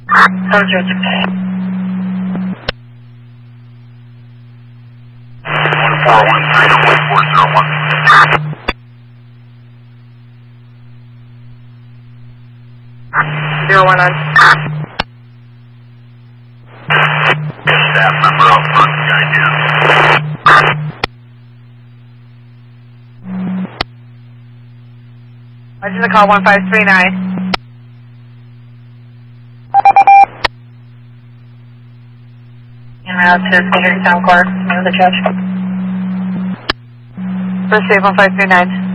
Roger. 019. Staff member up front, the idea. Roger the call 1539. Out to Standard Town Court, near the judge. First save 1539.